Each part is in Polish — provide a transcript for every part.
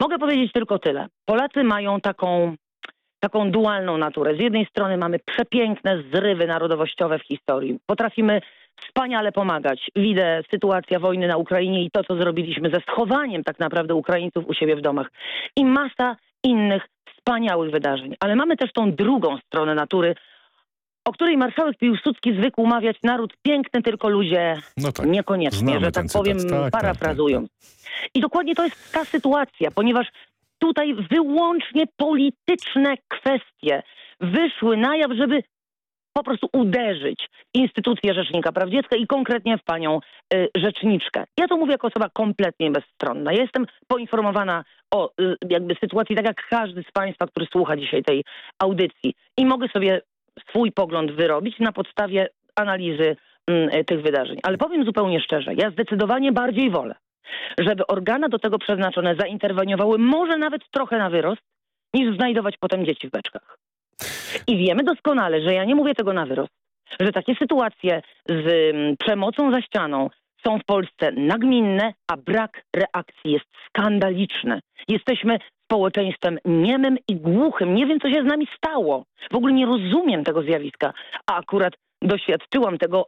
Mogę powiedzieć tylko tyle. Polacy mają taką dualną naturę. Z jednej strony mamy przepiękne zrywy narodowościowe w historii. Potrafimy wspaniale pomagać. Widzę sytuacja wojny na Ukrainie i to, co zrobiliśmy ze schowaniem tak naprawdę Ukraińców u siebie w domach. I masa innych wspaniałych wydarzeń. Ale mamy też tą drugą stronę natury, o której marszałek Piłsudski zwykł mawiać: naród piękny, tylko ludzie niekoniecznie, że tak powiem, parafrazując. I dokładnie to jest ta sytuacja, ponieważ tutaj wyłącznie polityczne kwestie wyszły na jaw, żeby po prostu uderzyć instytucję Rzecznika Praw Dziecka i konkretnie w panią rzeczniczkę. Ja to mówię jako osoba kompletnie bezstronna. Ja jestem poinformowana o jakby sytuacji, tak jak każdy z państwa, który słucha dzisiaj tej audycji. I mogę sobie swój pogląd wyrobić na podstawie analizy tych wydarzeń. Ale powiem zupełnie szczerze, ja zdecydowanie bardziej wolę, żeby organa do tego przeznaczone zainterweniowały może nawet trochę na wyrost, niż znajdować potem dzieci w beczkach. I wiemy doskonale, że ja nie mówię tego na wyrost, że takie sytuacje z przemocą za ścianą są w Polsce nagminne, a brak reakcji jest skandaliczny. Jesteśmy społeczeństwem niemym i głuchym. Nie wiem, co się z nami stało. W ogóle nie rozumiem tego zjawiska, a akurat doświadczyłam tego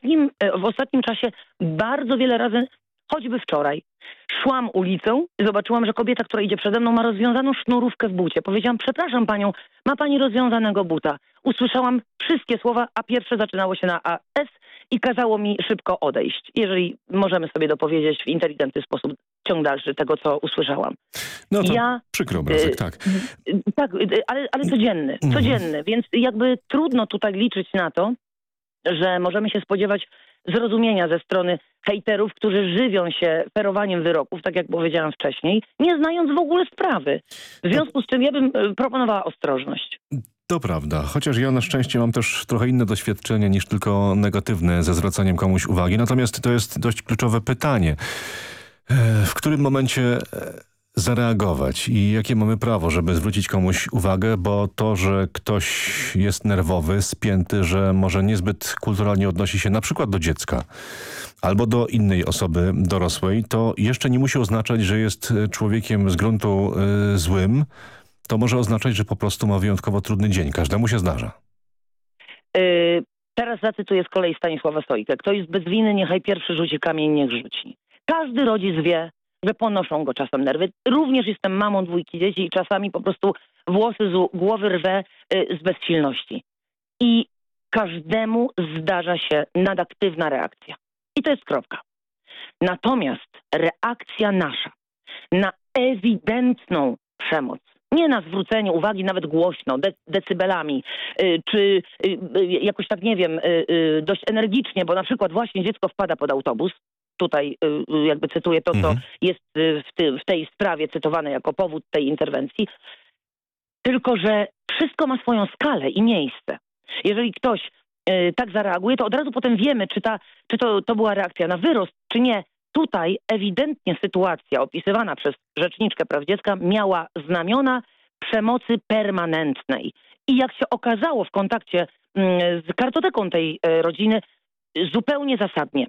w ostatnim czasie bardzo wiele razy, choćby wczoraj. Szłam ulicą i zobaczyłam, że kobieta, która idzie przede mną, ma rozwiązaną sznurówkę w bucie. Powiedziałam: przepraszam panią, ma pani rozwiązanego buta. Usłyszałam wszystkie słowa, a pierwsze zaczynało się na AS i kazało mi szybko odejść. Jeżeli możemy sobie dopowiedzieć w inteligentny sposób ciąg dalszy tego, co usłyszałam. No to przykry obrazek, tak. Tak, ale codzienny. Więc jakby trudno tutaj liczyć na to, że możemy się spodziewać zrozumienia ze strony hejterów, którzy żywią się ferowaniem wyroków, tak jak powiedziałam wcześniej, nie znając w ogóle sprawy. W związku z czym ja bym proponowała ostrożność. To prawda, chociaż ja na szczęście mam też trochę inne doświadczenie niż tylko negatywne ze zwracaniem komuś uwagi. Natomiast to jest dość kluczowe pytanie. W którym momencie zareagować i jakie mamy prawo, żeby zwrócić komuś uwagę, bo to, że ktoś jest nerwowy, spięty, że może niezbyt kulturalnie odnosi się na przykład do dziecka albo do innej osoby dorosłej, to jeszcze nie musi oznaczać, że jest człowiekiem z gruntu złym. To może oznaczać, że po prostu ma wyjątkowo trudny dzień. Każdemu się zdarza. Teraz zacytuję z kolei Stanisława Sojkę. Kto jest bez winy, niechaj pierwszy rzuci kamień, niech rzuci. Każdy rodzic wie, że ponoszą go czasem nerwy. Również jestem mamą 2 dzieci i czasami po prostu włosy z głowy rwę z bezsilności. I każdemu zdarza się nadaktywna reakcja. I to jest kropka. Natomiast reakcja nasza na ewidentną przemoc, nie na zwrócenie uwagi nawet głośno, decybelami, czy jakoś tak, nie wiem, dość energicznie, bo na przykład właśnie dziecko wpada pod autobus. Tutaj jakby cytuję to, co jest w tej sprawie cytowane jako powód tej interwencji. Tylko że wszystko ma swoją skalę i miejsce. Jeżeli ktoś tak zareaguje, to od razu potem wiemy, czy to była reakcja na wyrost, czy nie. Tutaj ewidentnie sytuacja opisywana przez Rzeczniczkę Praw Dziecka miała znamiona przemocy permanentnej. I jak się okazało w kontakcie z kartoteką tej rodziny, zupełnie zasadnie.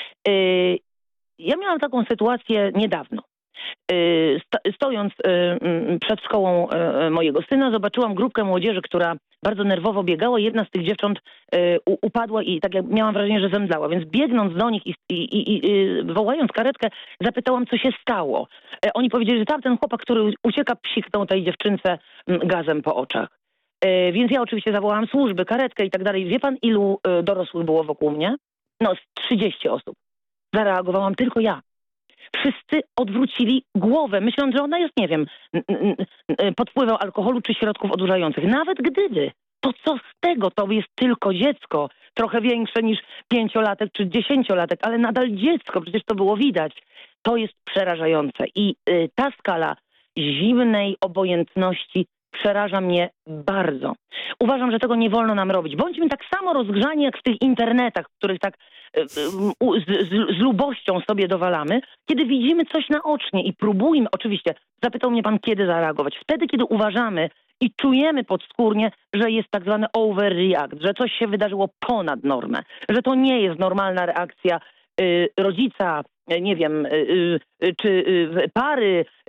Ja miałam taką sytuację niedawno. Stojąc przed szkołą mojego syna, zobaczyłam grupkę młodzieży, która bardzo nerwowo biegała. Jedna z tych dziewcząt upadła i tak jak miałam wrażenie, że zemdlała. Więc biegnąc do nich i wołając karetkę, zapytałam, co się stało. Oni powiedzieli, że tamten chłopak, który ucieka, psiknął tej dziewczynce gazem po oczach. Więc ja oczywiście zawołałam służby, karetkę i tak dalej. Wie pan, ilu dorosłych było wokół mnie? No, z 30 osób. Zareagowałam tylko ja. Wszyscy odwrócili głowę, myśląc, że ona jest, nie wiem, pod wpływem alkoholu czy środków odurzających. Nawet gdyby. To co z tego? To jest tylko dziecko. Trochę większe niż 5-latek czy 10-latek, ale nadal dziecko. Przecież to było widać. To jest przerażające. I ta skala zimnej obojętności przeraża mnie bardzo. Uważam, że tego nie wolno nam robić. Bądźmy tak samo rozgrzani jak w tych internetach, w których tak z lubością sobie dowalamy, kiedy widzimy coś naocznie i próbujmy, oczywiście, zapytał mnie pan, kiedy zareagować. Wtedy, kiedy uważamy i czujemy podskórnie, że jest tak zwany overreact, że coś się wydarzyło ponad normę, że to nie jest normalna reakcja rodzica, nie wiem, czy pary,